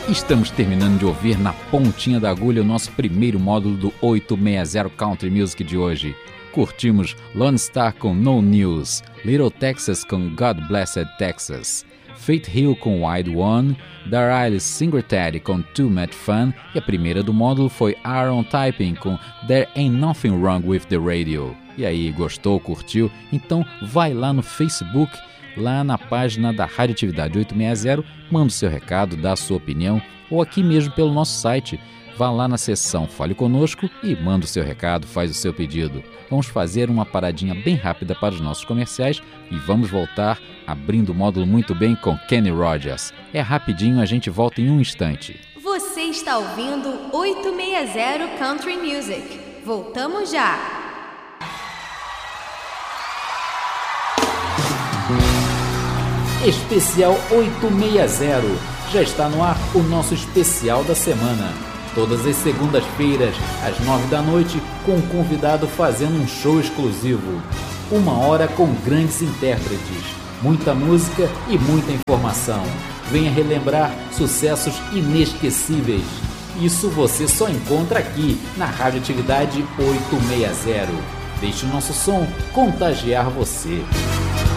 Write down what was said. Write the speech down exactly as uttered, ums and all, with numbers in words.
Estamos terminando de ouvir na pontinha da agulha o nosso primeiro módulo do oitocentos e sessenta Country Music de hoje. Curtimos Lone Star com No News, Little Texas com God Blessed Texas, Faith Hill com Wide One, Daryl Singletary com Too Much Fun e a primeira do módulo foi Aaron Typing com There Ain't Nothing Wrong With The Radio. E aí, gostou, curtiu? Então vai lá no Facebook, lá na página da Radioatividade oitocentos e sessenta, manda o seu recado, dá a sua opinião, ou aqui mesmo pelo nosso site. Vá lá na seção Fale Conosco e manda o seu recado, faz o seu pedido. Vamos fazer uma paradinha bem rápida para os nossos comerciais e vamos voltar abrindo o módulo muito bem com Kenny Rogers. É rapidinho, a gente volta em um instante. Você está ouvindo oitocentos e sessenta Country Music. Voltamos já! Especial oitocentos e sessenta. Já está no ar o nosso especial da semana. Todas as segundas-feiras, às nove da noite, com um convidado fazendo um show exclusivo. Uma hora com grandes intérpretes, muita música e muita informação. Venha relembrar sucessos inesquecíveis. Isso você só encontra aqui na Radioatividade oitocentos e sessenta. Deixe o nosso som contagiar você.